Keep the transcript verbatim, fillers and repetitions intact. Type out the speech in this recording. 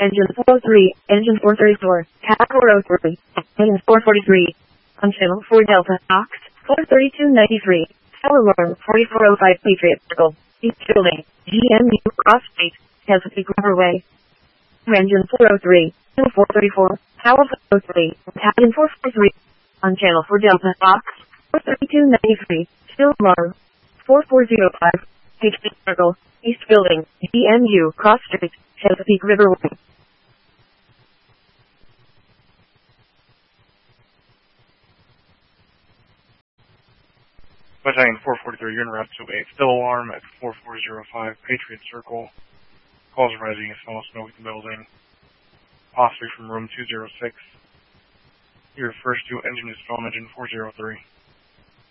Engine four oh three, Engine four thirty-four, Tower four oh three, Engine four forty-three. On channel four Delta, Ox, four thirty-two ninety-three, Tower alarm forty-four oh five Patriot Circle, East Building, G M U Cross Street, Chesapeake Riverway. Engine four oh three, Engine four thirty-four, Tower four oh three, Battalion four forty-three. On channel four Delta, Ox, four thirty-two ninety-three, Still alarm, four four oh five, Patriot Circle, East Building, G M U Cross Street, Chesapeake Riverway. Battalion four forty-three, you're in route two eight. Still alarm at four four oh five, Patriot Circle. Calls rising as small smoke in the building. Possibly from room two oh six. Your first two engine is film engine four oh three.